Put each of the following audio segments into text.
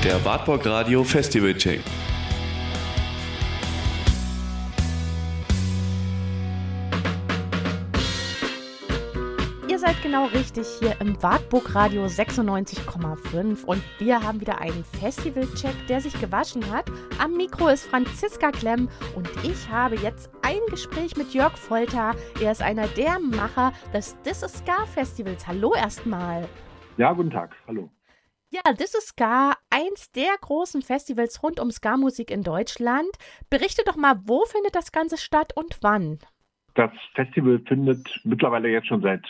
Der Wartburg Radio Festival Check. Ihr seid genau richtig hier im Wartburg Radio 96,5 und wir haben wieder einen Festival-Check, der sich gewaschen hat. Am Mikro ist Franziska Klemm und ich habe jetzt ein Gespräch mit Jörg Folter. Er ist einer der Macher des This Is Ska Festivals. Hallo erstmal. Ja, guten Tag. Hallo. Ja, This Is Ska, eins der großen Festivals rund um Ska-Musik in Deutschland. Berichte doch mal, wo findet das Ganze statt und wann? Das Festival findet mittlerweile jetzt schon seit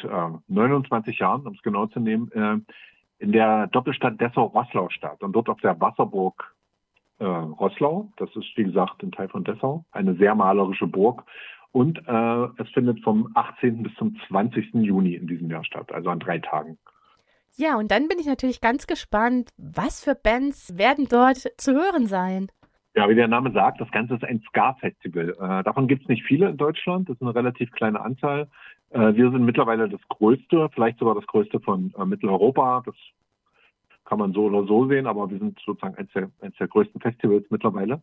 29 Jahren, um es genau zu nehmen, in der Doppelstadt Dessau-Roßlau statt. Und dort auf der Wasserburg Roßlau, das ist wie gesagt ein Teil von Dessau, eine sehr malerische Burg. Und es findet vom 18. bis zum 20. Juni in diesem Jahr statt, also an 3 Tagen. Ja, und dann bin ich natürlich ganz gespannt, was für Bands werden dort zu hören sein? Ja, wie der Name sagt, das Ganze ist ein Ska-Festival. Davon gibt es nicht viele in Deutschland, das ist eine relativ kleine Anzahl. Wir sind mittlerweile das größte, vielleicht sogar das größte von Mitteleuropa. Das kann man so oder so sehen, aber wir sind sozusagen eins der größten Festivals mittlerweile.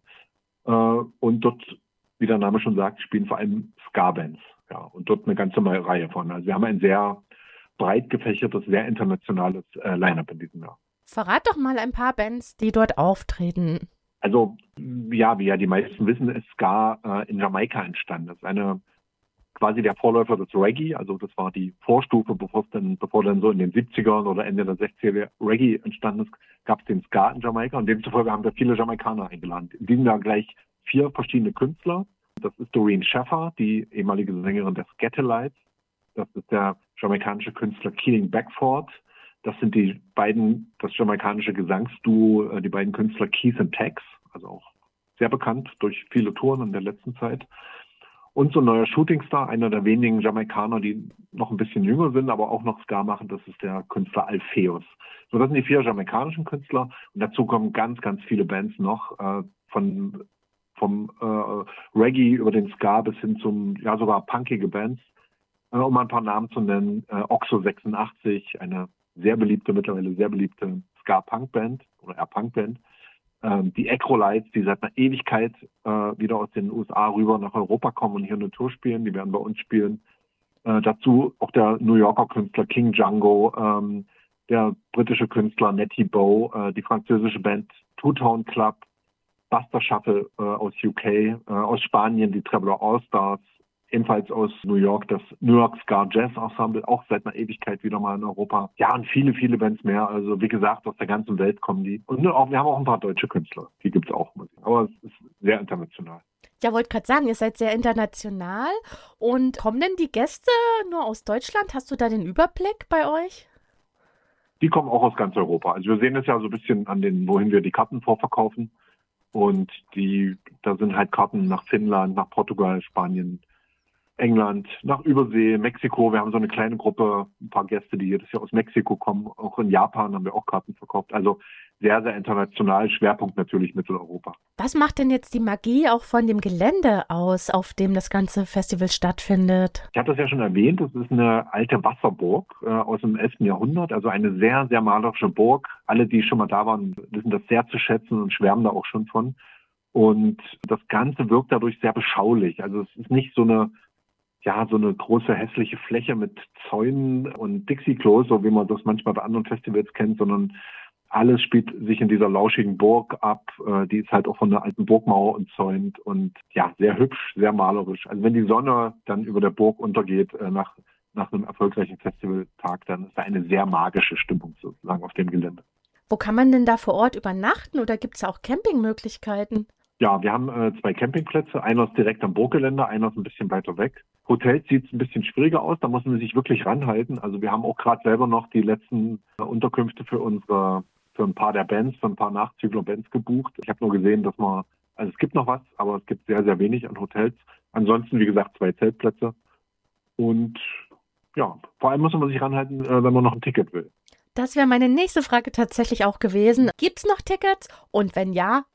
Und dort, wie der Name schon sagt, spielen vor allem Ska-Bands. Ja, und dort eine ganze Reihe von. Also wir haben ein sehr breit gefächertes, sehr internationales Line-Up in diesem Jahr. Verrat doch mal ein paar Bands, die dort auftreten. Also, ja, wie ja die meisten wissen, ist Ska in Jamaika entstanden. Das ist quasi der Vorläufer des Reggae. Also das war die Vorstufe, bevor dann so in den 70ern oder Ende der 60er Reggae entstanden ist, gab es den Ska in Jamaika. Und demzufolge haben wir viele Jamaikaner eingeladen. In diesem Jahr gleich 4 verschiedene Künstler. Das ist Doreen Shaffer, die ehemalige Sängerin der Skatalites. Das ist der jamaikanische Künstler Keeling Beckford. Das sind das jamaikanische Gesangsduo, die beiden Künstler Keith und Tex, also auch sehr bekannt durch viele Touren in der letzten Zeit. Und so ein neuer Shootingstar, einer der wenigen Jamaikaner, die noch ein bisschen jünger sind, aber auch noch Ska machen, das ist der Künstler Alpheus. So, das sind die 4 jamaikanischen Künstler und dazu kommen ganz, ganz viele Bands noch, vom Reggae über den Ska bis hin zum, ja sogar punkige Bands. Um mal ein paar Namen zu nennen, Oxo 86, eine mittlerweile sehr beliebte Ska-Punk-Band oder R-Punk-Band. Die Acrolites, die seit einer Ewigkeit wieder aus den USA rüber nach Europa kommen und hier eine Tour spielen, die werden bei uns spielen. Dazu auch der New Yorker Künstler King Django, der britische Künstler Nettie Bow, die französische Band Two Tone Club, Buster Shuffle aus UK, aus Spanien die Traveler All-Stars, ebenfalls aus New York, das New York Ska Jazz Ensemble, auch seit einer Ewigkeit wieder mal in Europa. Ja, und viele, viele Bands mehr. Also wie gesagt, aus der ganzen Welt kommen die. Und wir haben auch ein paar deutsche Künstler, die gibt's auch. Aber es ist sehr international. Ja, wollte gerade sagen, ihr seid sehr international. Und kommen denn die Gäste nur aus Deutschland? Hast du da den Überblick bei euch? Die kommen auch aus ganz Europa. Also wir sehen es ja so ein bisschen an wohin wir die Karten vorverkaufen. Und da sind halt Karten nach Finnland, nach Portugal, Spanien, England, nach Übersee, Mexiko. Wir haben so eine kleine Gruppe, ein paar Gäste, die jedes Jahr aus Mexiko kommen. Auch in Japan haben wir auch Karten verkauft. Also sehr, sehr international. Schwerpunkt natürlich Mitteleuropa. Was macht denn jetzt die Magie auch von dem Gelände aus, auf dem das ganze Festival stattfindet? Ich habe das ja schon erwähnt. Das ist eine alte Wasserburg aus dem 11. Jahrhundert. Also eine sehr, sehr malerische Burg. Alle, die schon mal da waren, wissen das sehr zu schätzen und schwärmen da auch schon von. Und das Ganze wirkt dadurch sehr beschaulich. Also es ist nicht so eine große hässliche Fläche mit Zäunen und Dixie-Klos, so wie man das manchmal bei anderen Festivals kennt, sondern alles spielt sich in dieser lauschigen Burg ab. Die ist halt auch von einer alten Burgmauer umzäunt und ja, sehr hübsch, sehr malerisch. Also wenn die Sonne dann über der Burg untergeht nach einem erfolgreichen Festivaltag, dann ist da eine sehr magische Stimmung sozusagen auf dem Gelände. Wo kann man denn da vor Ort übernachten oder gibt es auch Campingmöglichkeiten? Ja, wir haben 2 Campingplätze. Einer ist direkt am Burggelände, einer ist ein bisschen weiter weg. Hotels sieht es ein bisschen schwieriger aus, da muss man sich wirklich ranhalten. Also wir haben auch gerade selber noch die letzten Unterkünfte für ein paar der Bands, für ein paar Nachzügler-Bands gebucht. Ich habe nur gesehen, es gibt noch was, aber es gibt sehr, sehr wenig an Hotels. Ansonsten, wie gesagt, 2 Zeltplätze. Und ja, vor allem muss man sich ranhalten, wenn man noch ein Ticket will. Das wäre meine nächste Frage tatsächlich auch gewesen. Gibt es noch Tickets? Und wenn ja,